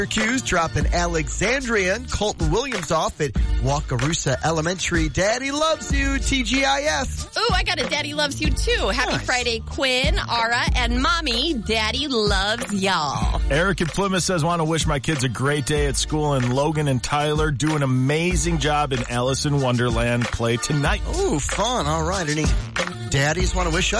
Syracuse dropping Alexandria and Colton Williams off at Wakarusa Elementary. Daddy loves you, TGIF. Ooh, I got a Daddy loves you too. Happy Friday, Quinn, Ara, and Mommy. Daddy loves y'all. Eric in Plymouth says, want to wish my kids a great day at school, and Logan and Tyler do an amazing job in Alice in Wonderland play tonight. Ooh, fun. All right. Any daddies want to wish us